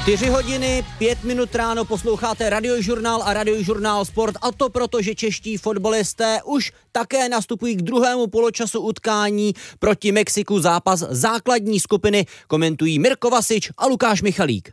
4 hodiny, 5 minut ráno posloucháte Radiožurnál a Radiožurnál Sport, a to proto, že čeští fotbalisté už také nastupují k druhému poločasu utkání proti Mexiku. Zápas základní skupiny komentují Mirko Vasič a Lukáš Michalík.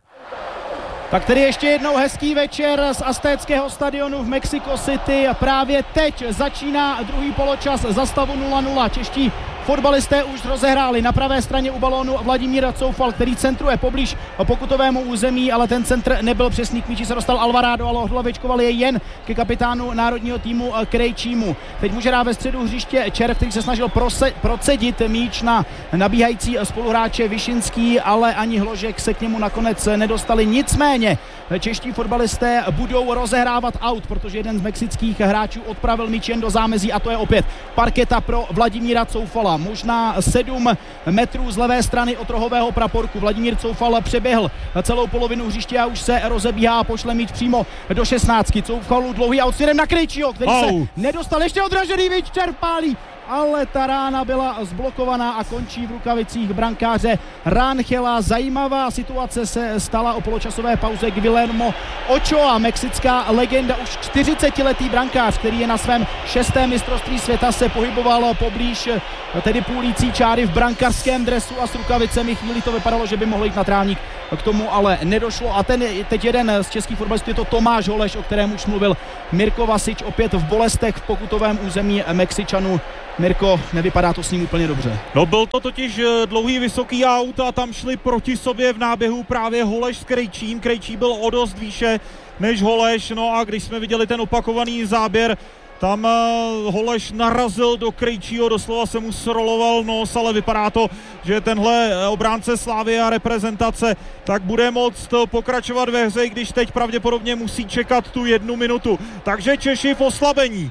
Tak tedy ještě jednou hezký večer z Aztéckého stadionu v Mexico City a právě teď začíná druhý poločas za stavu 0-0. Čeští fotbalisté už rozehráli na pravé straně u balónu Vladimír Coufal, který centruje poblíž pokutovému území, ale ten centr nebyl přesný, k míči se dostal Alvarado, ale odhlavičkoval je jen ke kapitánu národního týmu Krejčímu. Teď může dát ve středu hřiště Červ, který se snažil procedit míč na nabíhající spoluhráče Višinský, ale ani Hložek se k němu nakonec nedostali. Nicméně čeští fotbalisté budou rozehrávat out, protože jeden z mexických hráčů odpravil míč jen do zámezí a to je opět parketa pro Vladimíra Coufala. Možná 7 metrů z levé strany od rohového praporku. Vladimír Coufal přeběhl celou polovinu hřiště a už se rozebíhá a pošle míč přímo do 16. Coufalu dlouhý out směrem na Krejčího, který se nedostal. Ještě odražený míč, Červ pálí, ale ta rána byla zblokovaná a končí v rukavicích brankáře Rangela. Zajímavá situace se stala o poločasové pauze. Guillermo Ochoa, mexická legenda, už 40letý brankář, který je na svém 6. mistrovství světa, se pohyboval poblíž tedy půlící čáry v brankářském dresu a s rukavicemi. Chvíli to vypadalo, že by mohl jít na trávník, k tomu ale nedošlo. A teď jeden z českých fotbalistů, je to Tomáš Holeš, o kterém už mluvil Mirko Vasič, opět v bolestech v pokutovém území Mexičanů. Mirko, nevypadá to s ním úplně dobře. No, byl to totiž dlouhý vysoký aut a tam šli proti sobě v náběhu právě Holeš s Krejčím. Krejčí byl o dost výše než Holeš, no a když jsme viděli ten opakovaný záběr, tam Holeš narazil do Krejčího, doslova se mu sroloval nos, ale vypadá to, že tenhle obránce Slavie a reprezentace tak bude moct pokračovat ve hře, když teď pravděpodobně musí čekat tu 1 minutu. Takže Češi v oslabení.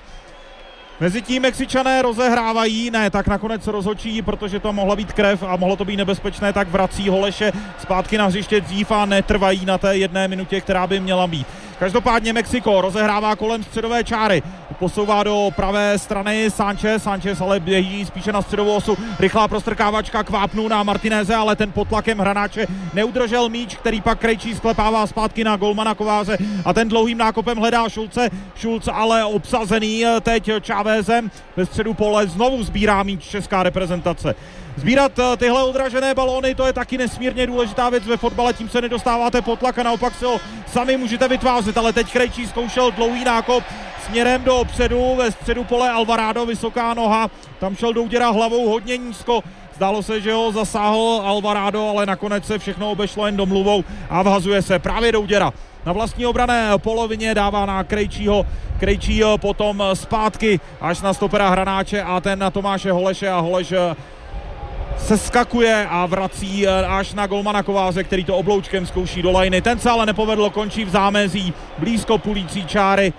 Mezitím Mexičané rozehrávají, ne, tak nakonec rozhodčí, protože to mohla být krev a mohlo to být nebezpečné, tak vrací Holeše zpátky na hřiště dřív a netrvají na té 1 minutě, která by měla být. Každopádně Mexiko rozehrává kolem středové čáry, posouvá do pravé strany Sanchez ale běží spíše na středovou osu, rychlá prostrkávačka k vápnu na Martineze, ale ten pod tlakem hranáče neudržel míč, který pak Krejčí sklepává zpátky na golmana Kováře a ten dlouhým nákopem hledá Šulc ale obsazený teď Chávezem ve středu pole, znovu sbírá míč česká reprezentace. Sbírat tyhle odražené balóny, to je taky nesmírně důležitá věc ve fotbale, tím se nedostáváte pod tlak a naopak si ho sami můžete vytvářet, ale teď Krejčí zkoušel dlouhý nákop směrem do předu, ve středu pole Alvarado, vysoká noha, tam šel Douděra hlavou hodně nízko, zdálo se, že ho zasáhl Alvarado, ale nakonec se všechno obešlo jen domluvou a vhazuje se právě Douděra. Na vlastní obrané polovině dává na Krejčího potom zpátky až na stopera hranáče a ten na Tomáše Holeše a Holeš se skakuje a vrací až na golmana Kováře, který to obloučkem zkouší do lajny. Ten se ale nepovedlo, končí v zámezí blízko půlící čáry.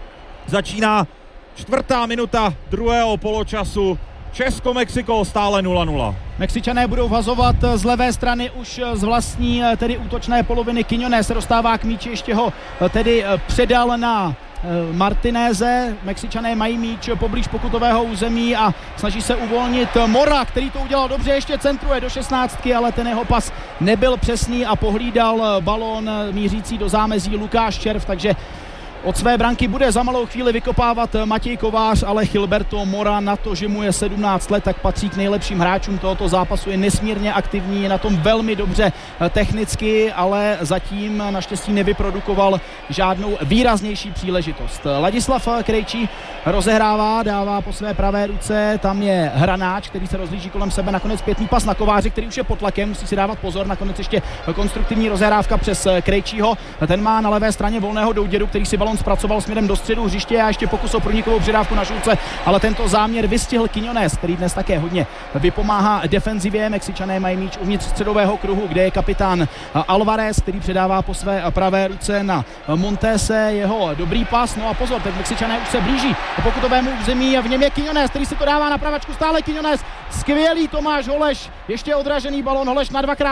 Začíná 4. minuta druhého poločasu. Česko-Mexiko stále 0-0. Mexičané budou vhazovat z levé strany už z vlastní tedy útočné poloviny. Quiñones se dostává k míči, ještě ho tedy předal na Martineze. Mexičané mají míč poblíž pokutového území a snaží se uvolnit Mora, který to udělal dobře, ještě centruje do 16, ale ten jeho pas nebyl přesný a pohlídal balón mířící do zámezí Lukáš Červ, takže od své branky bude za malou chvíli vykopávat Matěj Kovář, ale Gilberto Mora na to, že mu je 17 let, tak patří k nejlepším hráčům tohoto zápasu, je nesmírně aktivní, je na tom velmi dobře technicky, ale zatím naštěstí nevyprodukoval žádnou výraznější příležitost. Ladislav Krejčí rozehrává, dává po své pravé ruce, tam je hranáč, který se rozlíží kolem sebe, nakonec zpětný pas na Kováře, který už je pod tlakem, musí si dávat pozor, nakonec ještě konstruktivní rozehrávka přes Krejčího, ten má na levé straně volného Douděru, který si balon zpracoval směrem do středu hřiště a ještě pokus o průnikovou předávku na Šulce, ale tento záměr vystihl Quiñones, který dnes také hodně vypomáhá defenzivě. Mexičané mají míč uvnitř středového kruhu, kde je kapitán Alvarez, který předává po své pravé ruce na Montese, jeho dobrý pas, no a pozor, teď Mexičané už se blíží k pokutovému území a v něm je Quiñones, který si to dává na pravačku, stále Quiñones, skvělý Tomáš Holeš, ještě odražený balon, Holeš na 2x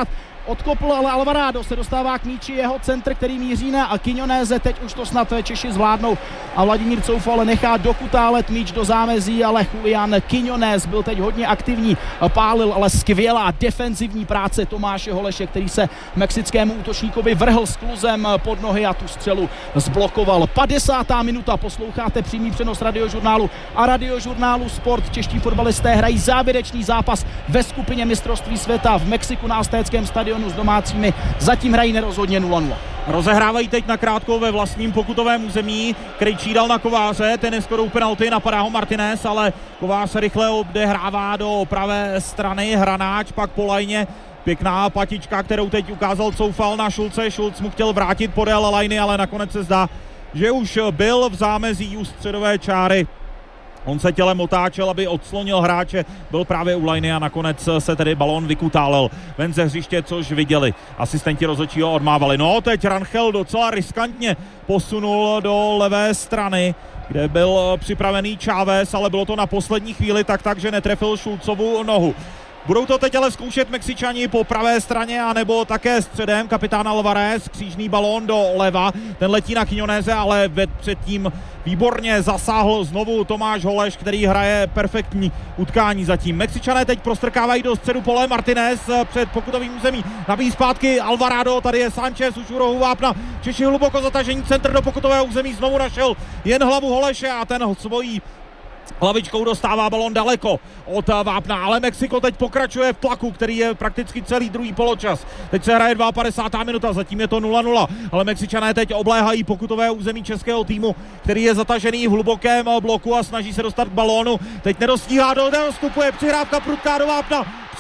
odkopl, ale Alvarado se dostává k míči, jeho centr, který míří na Quiñonéze, teď už to snad Češi zvládnou a Vladimír Coufal nechá dokutálet míč do zámezí, ale Julián Quiñonéz byl teď hodně aktivní, pálil, ale skvělá defenzivní práce Tomáše Holeše, který se mexickému útočníkovi vrhl s kluzem pod nohy a tu střelu zblokoval. 50. minuta, posloucháte přímý přenos Radiožurnálu a Radiožurnálu Sport. Čeští fotbalisté hrají závěrečný zápas ve skupině mistrovství světa v Mexiku na Aztéckém stadionu s domácími. Zatím hrají nerozhodně 0-0. Rozehrávají teď nakrátko ve vlastním pokutovém území. Krejčí dal na Kováře, ten je skoro penalty, napadá ho Martinez, ale Kovář rychle odehrává do pravé strany, Hranáč pak po lajně. Pěkná patička, kterou teď ukázal Coufal na Šulce. Šulc mu chtěl vrátit podél lajny, ale nakonec se zdá, že už byl v zámezí u středové čáry. On se tělem otáčel, aby odslonil hráče, byl právě u lajny a nakonec se tedy balón vykutálel ven ze hřiště, což viděli. Asistenti rozhodčího odmávali. No, teď Rangel docela riskantně posunul do levé strany, kde byl připravený Chávez, ale bylo to na poslední chvíli takže netrefil Šulcovu nohu. Budou to teď ale zkoušet Mexičani po pravé straně, anebo také středem. Kapitán Alvarez, křížný balón do leva, ten letí na Quiñonéze, ale předtím výborně zasáhl znovu Tomáš Holeš, který hraje perfektní utkání zatím. Mexičané teď prostrkávají do středu pole, Martinez před pokutovým území, nabíjí zpátky Alvarado, tady je Sanchez už u rohu vápna, Češi hluboko zatažení, centr do pokutového území, znovu našel jen hlavu Holeše a ten svojí hlavičkou dostává balon daleko od vápna, ale Mexiko teď pokračuje v tlaku, který je prakticky celý druhý poločas. Teď se hraje 52. minuta, zatím je to 0-0, ale Mexičané teď obléhají pokutové území českého týmu, který je zatažený v hlubokém bloku a snaží se dostat k balónu. Teď nedostíhá, nedostupuje, přihrávka prudká do vápna.